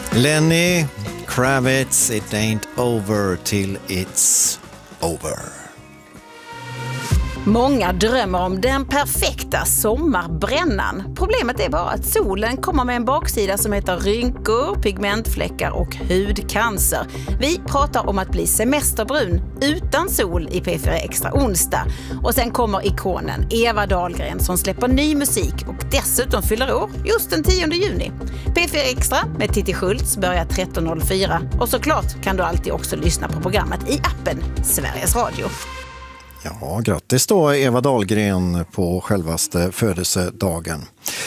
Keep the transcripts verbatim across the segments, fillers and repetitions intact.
Lenny Kravitz, It Ain't Over Till It's Over. Många drömmer om den perfekta sommarbrännan. Problemet är bara att solen kommer med en baksida som heter rynkor, pigmentfläckar och hudcancer. Vi pratar om att bli semesterbrun utan sol i P fyra Extra onsdag. Och sen kommer ikonen Eva Dahlgren som släpper ny musik och dessutom fyller år just den tionde juni. P fyra Extra med Titti Schultz börjar tretton noll fyra och såklart kan du alltid också lyssna på programmet i appen Sveriges Radio. Ja, grattis då Eva Dahlgren på självaste födelsedagen.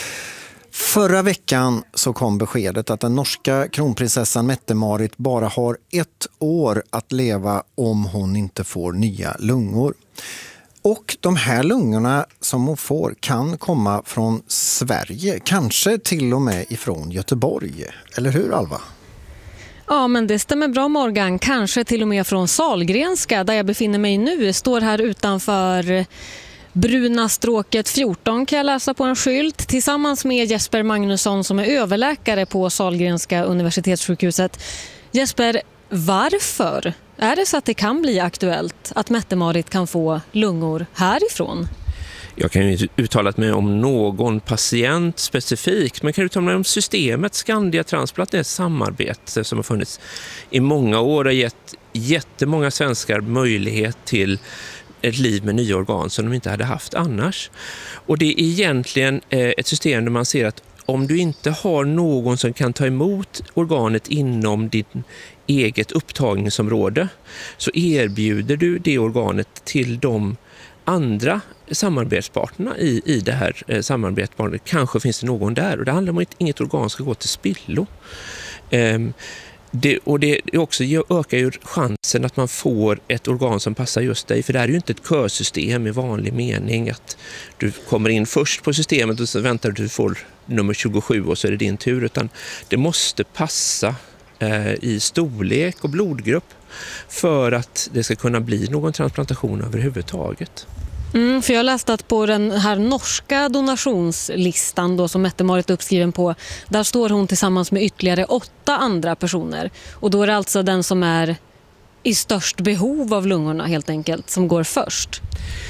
Förra veckan så kom beskedet att den norska kronprinsessan Mette-Marit bara har ett år att leva om hon inte får nya lungor. Och de här lungorna som hon får kan komma från Sverige, kanske till och med ifrån Göteborg. Eller hur, Alva? Ja, men det stämmer bra, Morgan. Kanske till och med från Sahlgrenska, där jag befinner mig nu. Står här utanför Bruna stråket fjorton, kan jag läsa på en skylt. Tillsammans med Jesper Magnusson som är överläkare på Sahlgrenska universitetssjukhuset. Jesper, varför är det så att det kan bli aktuellt att Mette-Marit kan få lungor härifrån? Jag kan ju uttala mig om någon patient specifikt, men kan du uttala mig om systemet Skandia Transplant, det är ett samarbete som har funnits i många år och gett jättemånga svenskar möjlighet till ett liv med nya organ som de inte hade haft annars. Och det är egentligen ett system där man ser att om du inte har någon som kan ta emot organet inom ditt eget upptagningsområde så erbjuder du det organet till de andra samarbetspartnerna i, i det här eh, samarbetspartnern. Kanske finns det någon där och det handlar om att inget organ ska gå till spillo. Um, det, och det också ökar ju chansen att man får ett organ som passar just dig, för det är ju inte ett kösystem i vanlig mening att du kommer in först på systemet och så väntar du till får nummer tjugosju och så är det din tur, utan det måste passa eh, i storlek och blodgrupp för att det ska kunna bli någon transplantation överhuvudtaget. Mm, för jag läste att på den här norska donationslistan då, som Mette-Marit är uppskriven på, där står hon tillsammans med ytterligare åtta andra personer. Och då är det alltså den som är i störst behov av lungorna helt enkelt som går först.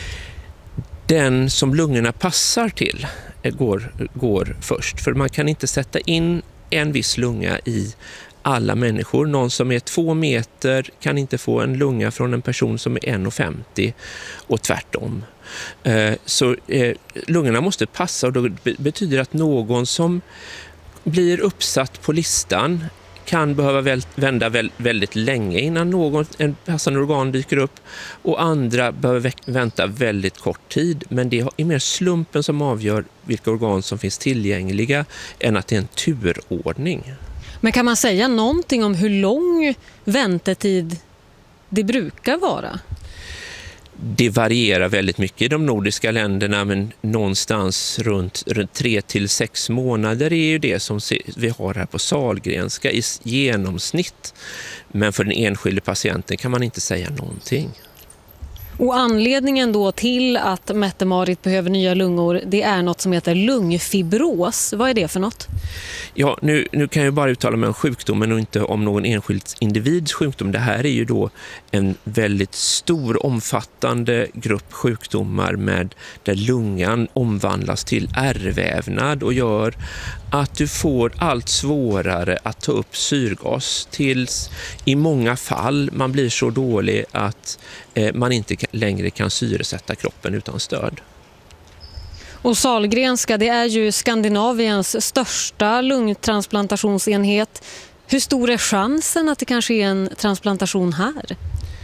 Den som lungorna passar till går, går först. För man kan inte sätta in en viss lunga i alla människor. Någon som är två meter kan inte få en lunga från en person som är en komma femtio och tvärtom. Så lungorna måste passa, och det betyder att någon som blir uppsatt på listan kan behöva vända väldigt länge innan någon, en passande organ dyker upp, och andra behöver vänta väldigt kort tid. Men det är mer slumpen som avgör vilka organ som finns tillgängliga än att det är en turordning. Men kan man säga någonting om hur lång väntetid det brukar vara? Det varierar väldigt mycket i de nordiska länderna, men någonstans runt, runt tre till sex månader är ju det som vi har här på Sahlgrenska i genomsnitt. Men för den enskilde patienten kan man inte säga någonting. Och anledningen då till att Mette-Marit behöver nya lungor, det är något som heter lungfibros. Vad är det för något? Ja, nu, nu kan jag bara uttala mig om sjukdomen och inte om någon enskild individs sjukdom. Det här är ju då en väldigt stor, omfattande grupp sjukdomar med där lungan omvandlas till ärrvävnad och gör att du får allt svårare att ta upp syrgas tills i många fall man blir så dålig att eh, man inte längre kan syresätta kroppen utan stöd. Och Sahlgrenska, det är ju Skandinaviens största lungtransplantationsenhet. Hur stor är chansen att det kanske är en transplantation här?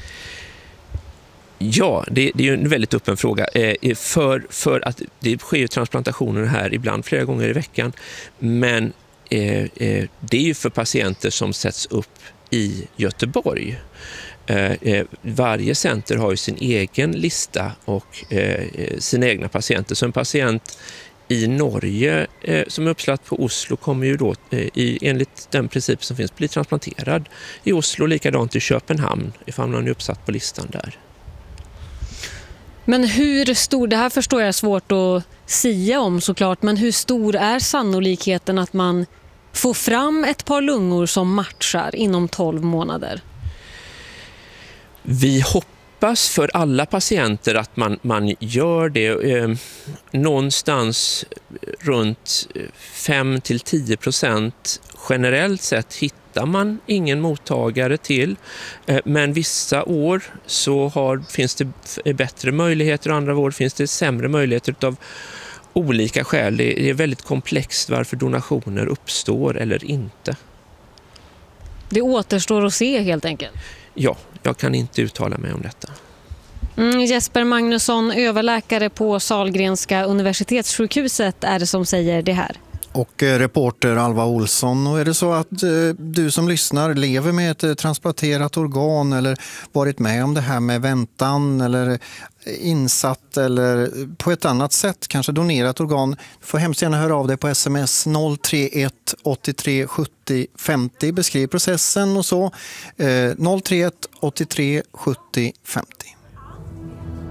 Ja, det, det är ju en väldigt öppen fråga. Eh, för, för att det sker ju transplantationer här ibland flera gånger i veckan. Men eh, eh, det är ju för patienter som sätts upp i Göteborg. Eh, eh, varje center har ju sin egen lista och eh, sina egna patienter. Så en patient i Norge eh, som är uppsatt på Oslo kommer ju då eh, i, enligt den princip som finns bli transplanterad i Oslo, likadant i Köpenhamn ifall man är uppsatt på listan där. Men hur stor, det här förstår jag är svårt att sia om såklart, men hur stor är sannolikheten att man få fram ett par lungor som matchar inom tolv månader? Vi hoppas för alla patienter att man, man gör det eh, någonstans runt fem till tio procent. Generellt sett hittar man ingen mottagare till, eh, men vissa år så har, finns det bättre möjligheter och andra år finns det sämre möjligheter av olika skäl. Det är väldigt komplext varför donationer uppstår eller inte. Det återstår att se helt enkelt. Ja, jag kan inte uttala mig om detta. Mm, Jesper Magnusson, överläkare på Sahlgrenska universitetssjukhuset, är det som säger det här. Och eh, reporter Alva Olsson, och är det så att eh, du som lyssnar lever med ett eh, transplanterat organ eller varit med om det här med väntan eller eh, insatt eller på ett annat sätt, kanske donerat organ, får hemskt gärna höra av dig på sms noll tre ett åttiotre sjuttio femtio. Beskriv processen och så. Eh, noll tre ett åttiotre sjuttio femtio.